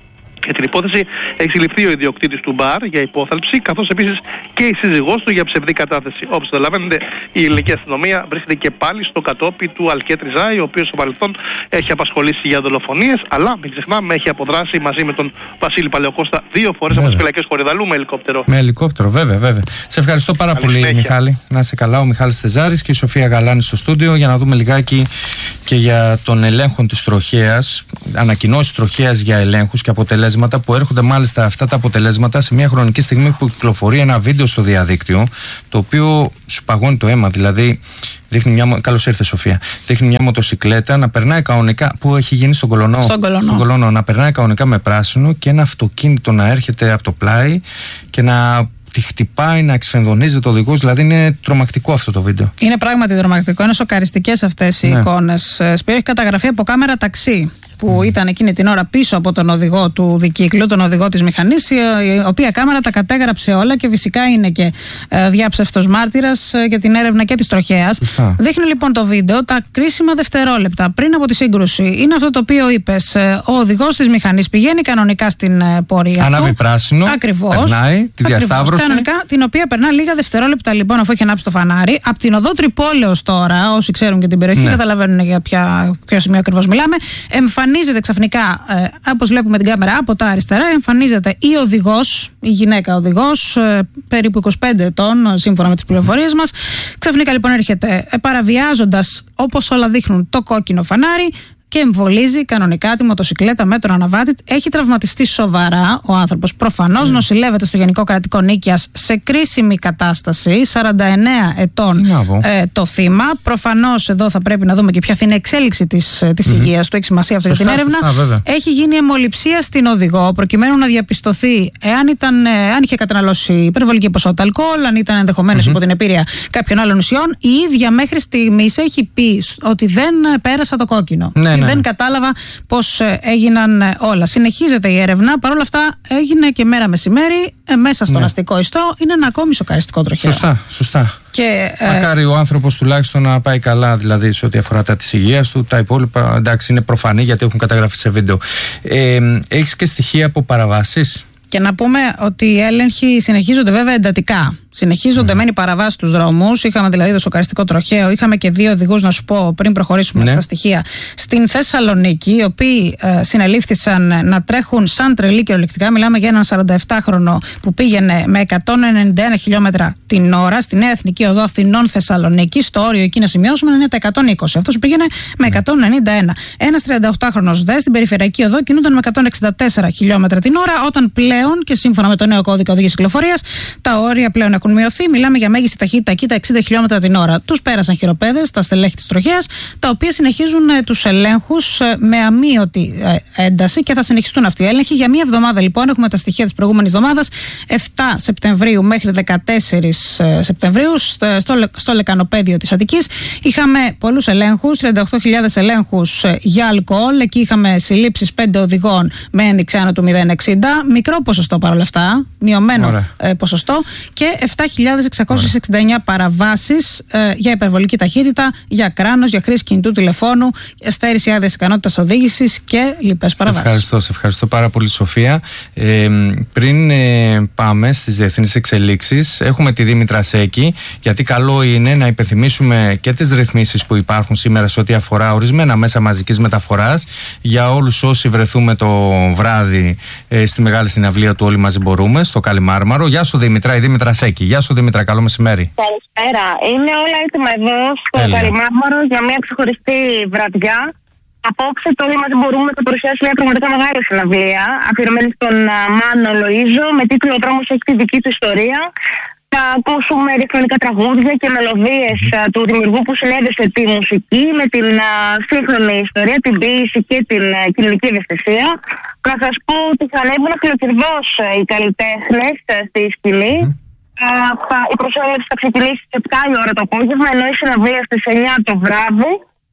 Για την υπόθεση έχει συλληφθεί ο ιδιοκτήτης του μπαρ για υπόθαλψη, καθώς επίσης και η σύζυγός του για ψευδή κατάθεση. Όπως καταλαβαίνετε, η ελληνική αστυνομία βρίσκεται και πάλι στο κατόπι του Αλκέτ Ριζάη, ο οποίος στο παρελθόν έχει απασχολήσει για δολοφονίες, αλλά μην ξεχνάμε, έχει αποδράσει μαζί με τον Βασίλη Παλαιοκώστα δύο φορές από τις φυλακές Κορυδαλού με ελικόπτερο. Με ελικόπτερο, βέβαια, βέβαια. Σε ευχαριστώ πάρα Καλή πολύ, συνέχεια. Μιχάλη. Να είσαι καλά, ο Μιχάλης Θεζάρης και η Σοφία Γαλάνη στο στούντιο, για να δούμε λιγάκι και για τον ελέγχο της τροχέας, ανακοινώσεις τροχέας για ελέγχους και αποτελέσματα, που έρχονται μάλιστα αυτά τα αποτελέσματα σε μια χρονική στιγμή που κυκλοφορεί ένα βίντεο στο διαδίκτυο, το οποίο σου παγώνει το αίμα. Δηλαδή, δείχνει μια. Καλώς ήρθε, Σοφία. Δείχνει μια μοτοσικλέτα να περνάει κανονικά. Που έχει γίνει στον Κολονό. Στον Κολονό. Στον Κολονό, να περνάει κανονικά με πράσινο και ένα αυτοκίνητο να έρχεται από το πλάι και να τη χτυπάει, να εξφενδονίζει το οδηγός. Δηλαδή είναι τρομακτικό αυτό το βίντεο. Είναι πράγματι τρομακτικό. Είναι σοκαριστικές αυτές οι ναι. εικόνες. Σπύρο, έχει καταγραφεί από κάμερα ταξί που mm. ήταν εκείνη την ώρα πίσω από τον οδηγό του δικύκλου, τον οδηγό της μηχανής, η οποία κάμερα τα κατέγραψε όλα και φυσικά είναι και ε, διάψευτος μάρτυρας ε, για την έρευνα και της τροχέας. Δείχνει λοιπόν το βίντεο τα κρίσιμα δευτερόλεπτα πριν από τη σύγκρουση. Είναι αυτό το οποίο είπες. Ε, ο οδηγός της μηχανής πηγαίνει κανονικά στην ε, πορεία. Ανάβει του. πράσινο. Ακριβώς. Περνάει τη διασταύρωση. Κανονικά, την οποία περνά λίγα δευτερόλεπτα λοιπόν αφού έχει ανάψει το φανάρι. Από την οδό Τρυπόλεως τώρα, όσοι ξέρουν και την περιοχή, ναι. καταλαβαίνουν για ποια, ποιο σημείο ακριβώς μιλάμε. Εμφανίζεται ξαφνικά, ε, όπως βλέπουμε την κάμερα από τα αριστερά, εμφανίζεται η οδηγός, η γυναίκα οδηγός, ε, περίπου είκοσι πέντε ετών, σύμφωνα με τις πληροφορίες μας. Ξαφνικά λοιπόν έρχεται ε, παραβιάζοντας, όπως όλα δείχνουν, το κόκκινο φανάρι και εμβολίζει κανονικά τη μοτοσικλέτα με τον αναβάτη. Έχει τραυματιστεί σοβαρά ο άνθρωπος. Προφανώς mm. νοσηλεύεται στο Γενικό Κρατικό Νίκαιας σε κρίσιμη κατάσταση. σαράντα εννέα ετών ε, το θύμα. Προφανώς εδώ θα πρέπει να δούμε και ποια θα είναι η εξέλιξη της, της mm. υγείας του. Έχει σημασία αυτό για την έρευνα. Σωστά, έχει γίνει αιμοληψία στην οδηγό προκειμένου να διαπιστωθεί εάν, ήταν, εάν είχε καταναλώσει υπερβολική ποσότητα αλκοόλ, αν ήταν ενδεχομένως mm-hmm. υπό την επίρρεια κάποιων άλλων ουσιών. Η ίδια μέχρι στιγμής έχει πει ότι δεν πέρασα το κόκκινο. Ναι. Δεν ναι. κατάλαβα πώς έγιναν όλα. Συνεχίζεται η έρευνα. Παρ' όλα αυτά έγινε και μέρα μεσημέρι μέσα στον ναι. αστικό ιστό. Είναι ένα ακόμη σοκαριστικό τροχαίο. Σωστά, σωστά. Και, Μακάρι ε... ο άνθρωπος τουλάχιστον να πάει καλά, δηλαδή σε ό,τι αφορά τα της υγείας του. Τα υπόλοιπα εντάξει είναι προφανή γιατί έχουν καταγραφεί σε βίντεο. Ε, έχεις και στοιχεία από παραβάσεις? Και να πούμε ότι οι έλεγχοι συνεχίζονται βέβαια εντατικά. Συνεχίζονται mm. μεν οι παραβάσεις στους δρόμους. Είχαμε δηλαδή το σοκαριστικό τροχαίο. Είχαμε και δύο οδηγούς, να σου πω πριν προχωρήσουμε ναι. στα στοιχεία, στην Θεσσαλονίκη, οι οποίοι ε, συνελήφθησαν να τρέχουν σαν τρελοί κυριολεκτικά. Μιλάμε για έναν σαρανταεπτάχρονο που πήγαινε με εκατόν ενενήντα ένα χιλιόμετρα την ώρα στη Νέα Εθνική Οδό Αθηνών Θεσσαλονίκη. Στο όριο εκεί να σημειώσουμε είναι τα εκατόν είκοσι. Αυτός πήγαινε με εκατόν ενενήντα ένα. Ένας τριανταοκτάχρονος δε στην Περιφερειακή Οδό κινούνταν με εκατόν εξήντα τέσσερα χιλιόμετρα την ώρα, όταν πλέον και σύμφωνα με το νέο κώδικα οδήγησης κυκλοφορίας τα όρια πλέον έχουν μειωθεί. Μιλάμε για μέγιστη ταχύτητα εκεί τα εξήντα χιλιόμετρα την ώρα. Τους πέρασαν χειροπέδες, τα στελέχη της τροχέας, τα οποία συνεχίζουν ε, τους ελέγχους ε, με αμείωτη ε, ένταση και θα συνεχιστούν αυτοί οι έλεγχοι. Για μία εβδομάδα λοιπόν, έχουμε τα στοιχεία της προηγούμενης εβδομάδας, επτά Σεπτεμβρίου μέχρι δεκατέσσερις Σεπτεμβρίου, στο, στο λεκανοπέδιο της Αττικής. Είχαμε πολλούς ελέγχους, τριάντα οκτώ χιλιάδες ελέγχους ε, για αλκοόλ. Εκεί είχαμε συλλήψεις πέντε οδηγών με ένδειξη άνω του μηδέν κόμμα εξήντα. Μικρό ποσοστό παρόλα αυτά, μειωμένο ε, ποσοστό, και επτά χιλιάδες εξακόσιες εξήντα εννέα παραβάσεις ε, για υπερβολική ταχύτητα, για κράνος, για χρήση κινητού τηλεφώνου, στέρηση άδειας ικανότητας οδήγησης και λοιπές παραβάσεις. Σε ευχαριστώ, σε ευχαριστώ πάρα πολύ, Σοφία. Ε, πριν ε, πάμε στις διεθνείς εξελίξεις, έχουμε τη Δήμητρα Σέκη, γιατί καλό είναι να υπενθυμίσουμε και τις ρυθμίσεις που υπάρχουν σήμερα σε ό,τι αφορά ορισμένα μέσα μαζικής μεταφοράς για όλους όσοι βρεθούμε το βράδυ ε, στη μεγάλη συναυλία του Όλοι Μαζί Μπορούμε, στο Καλιμάρμαρο. Γεια σου, Δήμητρα, η Δήμητρα Σέκη. Γεια σου, Δήμητρα, καλό μεσημέρι. Καλησπέρα. Είναι όλα έτοιμα εδώ στο Καλιμάρμαρο για μια ξεχωριστή βραδιά. Απόψε το Όλοι Μαζί Μπορούμε θα παρουσιάσει μια πραγματικά μεγάλη συναυλία, αφιερωμένη στον Μάνο Λοΐζο, με τίτλο «Ο δρόμος έχει τη δική του ιστορία». Θα ακούσουμε ηλεκτρονικά τραγούδια και μελωδίες mm. του δημιουργού που συνέδεσε τη μουσική με την uh, σύγχρονη ιστορία, την ποίηση και την uh, κοινωνική ευαισθησία. Να σας πω ότι θα ανέβουν φιλοκερδώς uh, οι καλλιτέχνες uh, στη σκηνή. Mm. Uh, η προσέλευση θα ξεκινήσει στις επτά η ώρα το απόγευμα, ενώ η συναυλία στις εννιά το βράδυ.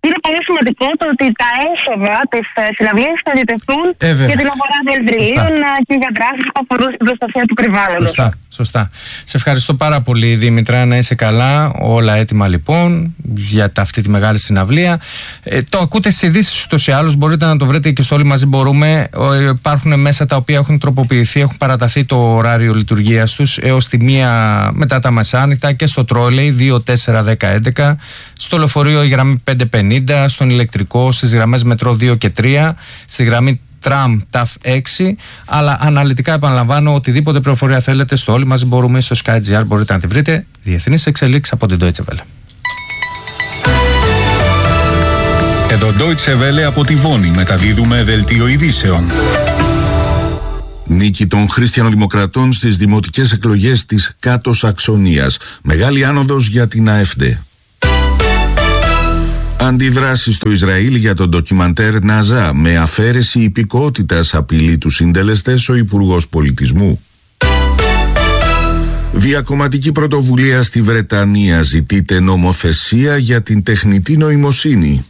Είναι πολύ σημαντικό το ότι τα έσοδα τη συναυλία θα διτεθούν ε, για την αγορά δελτριλίων και για δράσεις που αφορούν στην προστασία του περιβάλλοντος. Σωστά, σωστά. Σε ευχαριστώ πάρα πολύ, Δήμητρα, να είσαι καλά. Όλα έτοιμα λοιπόν για αυτή τη μεγάλη συναυλία. Ε, το ακούτε στις ειδήσεις ούτως ή άλλως, μπορείτε να το βρείτε και στο Όλοι Μαζί Μπορούμε. Ε, υπάρχουν μέσα τα οποία έχουν τροποποιηθεί, έχουν παραταθεί το ωράριο λειτουργίας τους έως τη μία μετά τα μεσάνυχτα και στο τρόλεϊ δύο, τέσσερα, δέκα, έντεκα, στο λεωφορείο η γραμμή πέντε πενήντα, στον ηλεκτρικό, στις γραμμές μετρό δύο και τρία, στη γραμμή τραμ ταφ έξι, αλλά αναλυτικά επαναλαμβάνω, οτιδήποτε πληροφορία θέλετε στο Όλοι Μαζί Μπορούμε, στο Sky.gr μπορείτε να τη βρείτε. Διεθνείς εξελίξεις από την Deutsche Welle. Εδώ Deutsche Welle από τη Βόνη μεταδίδουμε δελτίο ειδήσεων. Νίκη των Χριστιανοδημοκρατών στις δημοτικές εκλογές της Κάτω Σαξονίας. Μεγάλη άνοδος για την ΑΕΦΔ. Αντιδράσει στο Ισραήλ για το ντοκιμαντέρ Ναζά, με αφαίρεση υπηκότητας απειλεί τους συντελεστές ο Υπουργός Πολιτισμού. Διακομματική πρωτοβουλία στη Βρετανία, ζητείται νομοθεσία για την τεχνητή νοημοσύνη.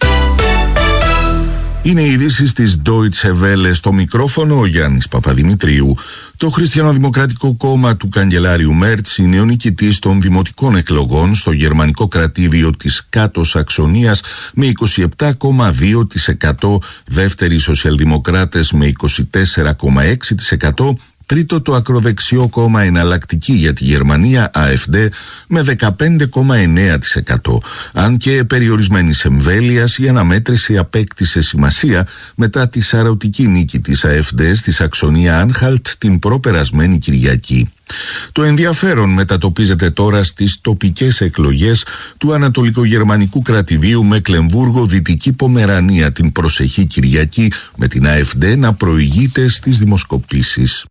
Είναι οι ειδήσεις της Deutsche Welle, στο μικρόφωνο ο Γιάννης Παπαδημητρίου. Το Χριστιανοδημοκρατικό Κόμμα του καγκελάριου Μέρτς είναι ο νικητής των δημοτικών εκλογών στο γερμανικό κρατήδιο της Κάτω Σαξονίας με είκοσι επτά κόμμα δύο τοις εκατό, δεύτεροι σοσιαλδημοκράτες με είκοσι τέσσερα κόμμα έξι τοις εκατό, τρίτο το ακροδεξιό κόμμα Εναλλακτική για τη Γερμανία, ΑΕΦΔ, με δεκαπέντε κόμμα εννέα τοις εκατό. Αν και περιορισμένης εμβέλειας, η αναμέτρηση απέκτησε σημασία μετά τη σαρωτική νίκη της ΑΕΦΔ στη Σαξονία Άνχαλτ την προπερασμένη Κυριακή. Το ενδιαφέρον μετατοπίζεται τώρα στις τοπικές εκλογές του ανατολικογερμανικού κρατηδίου Μεκλεμβούργο Δυτική Πομερανία την προσεχή Κυριακή, με την ΑΕΦΔ να προηγείται στις δημοσκοπήσεις.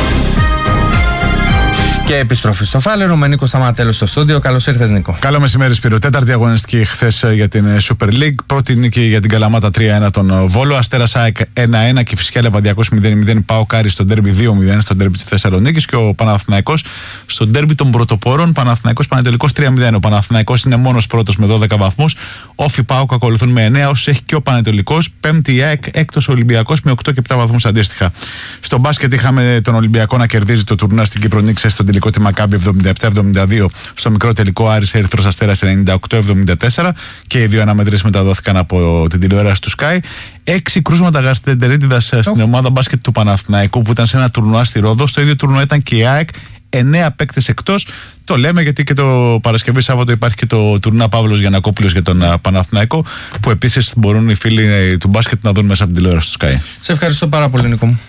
Και επιστροφή στο Φάλαιρο με Νίκο Σταματέλο στο στούντιο. Καλώς ήρθες, Νίκο. Καλό μεσημέρι, Σπύρο. Τέταρτη αγωνιστική χθες για την Super League. Πρώτη νίκη για την Καλαμάτα τρία ένα τον Βόλο. Αστέρας ΑΕΚ ένα ένα και φυσικά Λεβαδιακός μηδέν μηδέν. ΠΑΟΚ Άρης στο ντέρμπι δύο μηδέν στο ντέρμπι της Θεσσαλονίκης. Και ο Παναθηναϊκός στο ντέρμπι των πρωτοπόρων. Παναθηναϊκός Πανετελικός τρία μηδέν. Ο Παναθηναϊκός είναι μόνος πρώτος με δώδεκα βαθμούς. Όφι ΠΑΟΚ ακολουθούν με εννέα, όσους έχει και ο Πανετολικός. Πέμπτη η ΑΕΚ, έκτος Ολυμπιακός με οκτώ και επτά βαθμούς αντίστοιχα. Στο μπάσκετ είχαμε τον Ολυμπιακό να κερδίζει το τουρνά στην Κυπρονίκη στον τελικό τη Μακάμπι εβδομήντα επτά εβδομήντα δύο, στο μικρό τελικό Άρης Ερυθρός Αστέρας ενενήντα οκτώ εβδομήντα τέσσερα και οι δύο αναμετρήσεις μεταδόθηκαν από την τηλεόραση του Sky. Έξι κρούσματα γαστρεντερίτιδας στην ομάδα μπάσκετ του Παναθηναϊκού που ήταν σε ένα τουρνουά στη Ρόδο. Στο ίδιο τουρνουά ήταν και η ΑΕΚ. Εννέα παίκτες εκτός. Το λέμε γιατί και το Παρασκευή Σάββατο υπάρχει και το τουρνουά Παύλος Γιαννακόπουλος για τον Παναθηναϊκό, που επίσης μπορούν οι φίλοι του μπάσκετ να δουν μέσα από την τηλεόραση του Sky. Σε ευχαριστώ πάρα πολύ, Νίκο μου.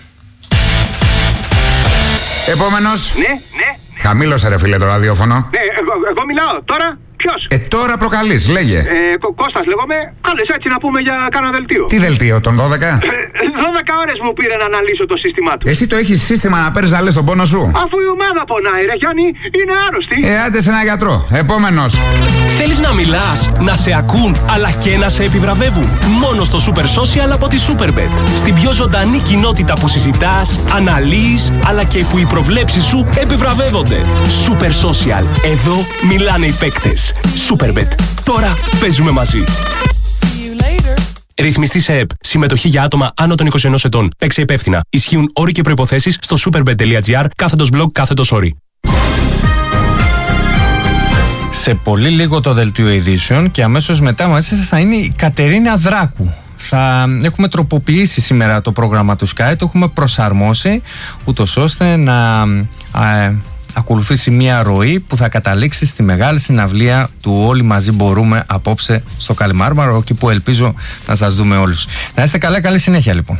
Επόμενος. Ναι, ναι. Χαμήλωσε ρε φίλε το ραδιόφωνο. Ναι, εγώ, εγώ μιλάω. Τώρα ποιος? Ε, τώρα προκαλείς, λέγε. Ε, Κώστας λέγομαι. Κάλες έτσι να πούμε για κάνα δελτίο. Τι δελτίο, τον δώδεκα? δώδεκα ώρες μου πήρε να αναλύσω το σύστημά του. Εσύ το έχεις σύστημα να παίρνεις να λες τον πόνο σου? Αφού η ομάδα πονάει ρε Γιάννη, είναι άρρωστη. Ε, άντε σε ένα γιατρό. Επόμενος. Θέλεις να μιλάς, να σε ακούν, αλλά και να σε επιβραβεύουν? Μόνο στο Super Social από τη Superbet. Στην πιο ζωντανή κοινότητα που συζητάς, αναλύεις, αλλά και που οι προβλέψεις σου επιβραβεύονται. Super Social. Εδώ μιλάνε οι παίκτες. Superbet. Τώρα παίζουμε μαζί. Ρυθμιστή σε ΕΠ. Συμμετοχή για άτομα άνω των είκοσι ενός ετών. Παίξε υπεύθυνα. Ισχύουν όροι και προϋποθέσεις στο superbet.gr κάθετος blog κάθετος όροι. Σε πολύ λίγο το δελτίο ειδήσεων και αμέσως μετά μαζί σας θα είναι η Κατερίνα Δράκου. Θα έχουμε τροποποιήσει σήμερα το πρόγραμμα του Sky, το έχουμε προσαρμόσει ούτως ώστε να α, ακολουθήσει μια ροή που θα καταλήξει στη μεγάλη συναυλία του Όλοι Μαζί Μπορούμε απόψε στο Καλιμάρμαρο, εκεί που ελπίζω να σας δούμε όλους. Να είστε καλά, καλή συνέχεια λοιπόν.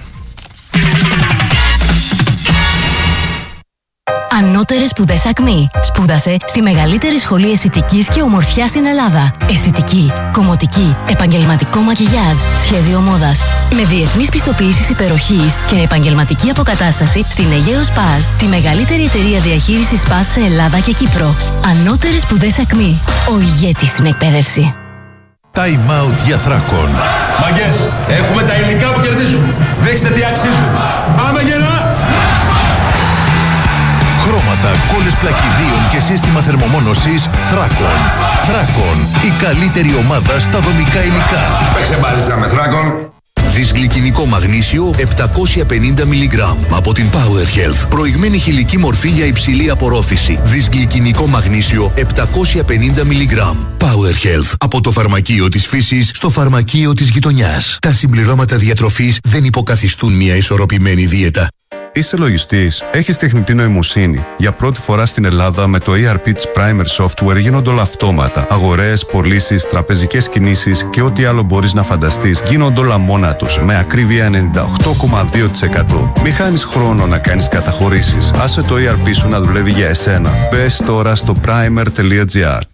Ανώτερες σπουδές Ακμή. Σπούδασε στη μεγαλύτερη σχολή αισθητικής και ομορφιάς στην Ελλάδα. Αισθητική, κομμωτική, επαγγελματικό μακιγιάζ, σχέδιο μόδας. Με διεθνείς πιστοποιήσεις υπεροχής και επαγγελματική αποκατάσταση στην Αιγαίο Σπάζ, τη μεγαλύτερη εταιρεία διαχείρισης Σπάζ σε Ελλάδα και Κύπρο. Ανώτερες σπουδές Ακμή. Ο ηγέτης στην εκπαίδευση. Time out για Θράκων. Μαγκές, έχουμε τα υλικά που κερδίζουν. Δείξτε τι αξίζουν. Πάμε γερά! Χρώματα, κόλλες πλακιδίων και σύστημα θερμομόνωσης Thracon. Thracon, η καλύτερη ομάδα στα δομικά υλικά. Παίξε μπάλιτσα με Thracon. Δυσγλυκινικό μαγνήσιο επτακόσια πενήντα μιλιγκράμμ από την Power Health. Προηγμένη χηλική μορφή για υψηλή απορρόφηση. Δυσγλυκινικό μαγνήσιο επτακόσια πενήντα μιλιγκράμμ. Power Health. Από το φαρμακείο της φύσης στο φαρμακείο της γειτονιάς. Τα συμπληρώματα διατροφής δεν υποκαθιστούν μια ισορροπημένη δίαιτα. Είσαι λογιστής, έχεις τεχνητή νοημοσύνη. Για πρώτη φορά στην Ελλάδα με το ι αρ πι της Primer Software γίνονται όλα αυτόματα. Αγορές, πωλήσεις, τραπεζικές κινήσεις και ό,τι άλλο μπορείς να φανταστείς γίνονται όλα μόνα τους με ακρίβεια ενενήντα οκτώ κόμμα δύο τοις εκατό. Μη χάνεις χρόνο να κάνεις καταχωρήσεις. Άσε το ι αρ πι σου να δουλεύει για εσένα. Μπες τώρα στο primer τελεία τζι άρ.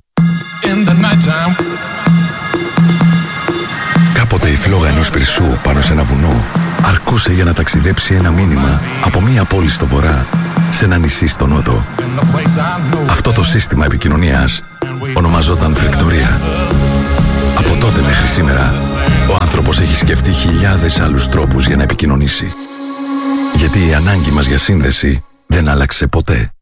Κάποτε η φλόγα ενός πυρσού πάνω σε ένα βουνό αρκούσε για να ταξιδέψει ένα μήνυμα από μία πόλη στο βορρά σε ένα νησί στο νότο. Αυτό το σύστημα επικοινωνίας ονομαζόταν φρεκτορία. Από τότε μέχρι σήμερα ο άνθρωπος έχει σκεφτεί χιλιάδες άλλους τρόπους για να επικοινωνήσει. Γιατί η ανάγκη μας για σύνδεση δεν άλλαξε ποτέ.